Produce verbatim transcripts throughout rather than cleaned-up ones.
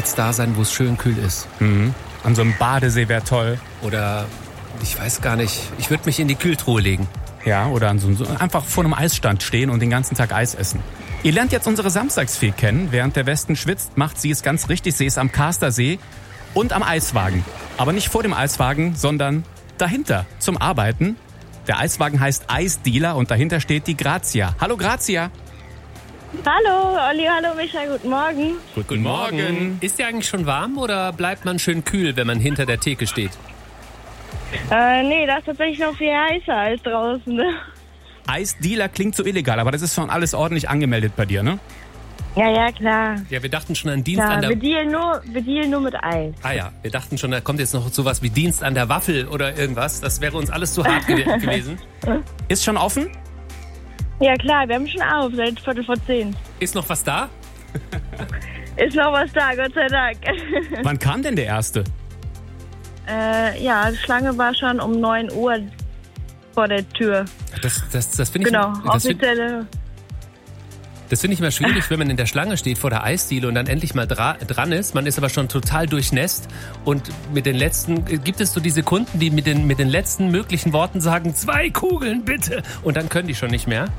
jetzt da sein, wo es schön kühl ist. Mhm. An so einem Badesee wäre toll. Oder, ich weiß gar nicht, ich würde mich in die Kühltruhe legen. Ja, oder an so, so einfach vor einem Eisstand stehen und den ganzen Tag Eis essen. Ihr lernt jetzt unsere Samstagsfee kennen. Während der Westen schwitzt, macht sie es ganz richtig. Sie ist am Kastersee und am Eiswagen. Aber nicht vor dem Eiswagen, sondern dahinter zum Arbeiten. Der Eiswagen heißt Eisdealer und dahinter steht die Grazia. Hallo Grazia. Hallo Olli, hallo Michael, guten Morgen. Guten Morgen. Ist dir eigentlich schon warm oder bleibt man schön kühl, wenn man hinter der Theke steht? Äh, nee, das ist tatsächlich noch viel heißer als draußen, ne? Eisdealer klingt so illegal, aber das ist schon alles ordentlich angemeldet bei dir, ne? Ja, ja, klar. Ja, wir dachten schon an Dienst Ja, an der... wir dealen nur, wir dealen nur mit Eis. Ah ja, wir dachten schon, da kommt jetzt noch sowas wie Dienst an der Waffel oder irgendwas. Das wäre uns alles zu hart ge- gewesen. Ist schon offen? Ja, klar, wir haben schon auf, seit Viertel vor zehn. Ist noch was da? Ist noch was da, Gott sei Dank. Wann kam denn der Erste? äh, ja, die Schlange war schon um neun Uhr vor der Tür. Das, das, das finde ich... Genau, das find, offizielle... Das finde ich immer schwierig, wenn man in der Schlange steht vor der Eisdiele und dann endlich mal dra- dran ist. Man ist aber schon total durchnässt und mit den letzten, gibt es so diese Kunden, die mit den, mit den letzten möglichen Worten sagen, zwei Kugeln bitte, und dann können die schon nicht mehr.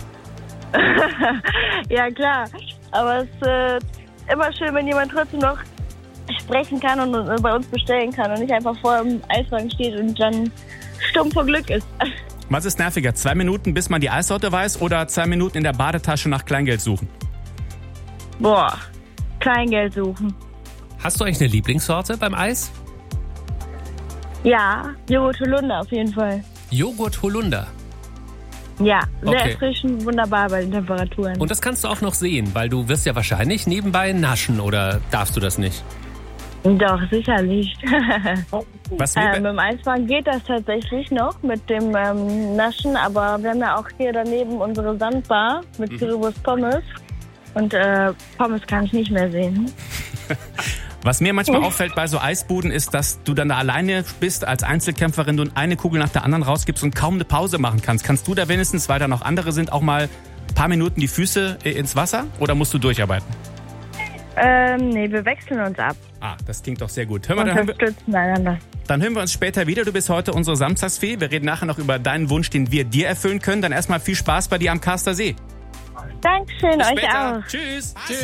Ja, klar. Aber es ist äh, immer schön, wenn jemand trotzdem noch sprechen kann und äh, bei uns bestellen kann und nicht einfach vor dem Eiswagen steht und dann stumm vor Glück ist. Was ist nerviger? Zwei Minuten, bis man die Eissorte weiß oder zwei Minuten in der Badetasche nach Kleingeld suchen? Boah, Kleingeld suchen. Hast du eigentlich eine Lieblingssorte beim Eis? Ja, Joghurt Holunder auf jeden Fall. Joghurt Holunder. Ja, sehr Okay. erfrischend, wunderbar bei den Temperaturen. Und das kannst du auch noch sehen, weil du wirst ja wahrscheinlich nebenbei naschen, oder darfst du das nicht? Doch, sicherlich. Was äh, wir mit dem Eiswagen geht das tatsächlich noch mit dem ähm, Naschen, aber wir haben ja auch hier daneben unsere Sandbar mit Mhm. Currywurst Pommes. Und äh, Pommes kann ich nicht mehr sehen. Was mir manchmal auffällt bei so Eisbuden ist, dass du dann da alleine bist als Einzelkämpferin und eine Kugel nach der anderen rausgibst und kaum eine Pause machen kannst. Kannst du da wenigstens, weil da noch andere sind, auch mal ein paar Minuten die Füße ins Wasser oder musst du durcharbeiten? Ähm, nee, wir wechseln uns ab. Ah, das klingt doch sehr gut. Hör mal, dann, hören wir, Unterstützen einander. dann hören wir uns später wieder. Du bist heute unsere Samstagsfee. Wir reden nachher noch über deinen Wunsch, den wir dir erfüllen können. Dann erstmal viel Spaß bei dir am Kastersee. Dankeschön, Bis euch später. auch. Tschüss. Tschüss.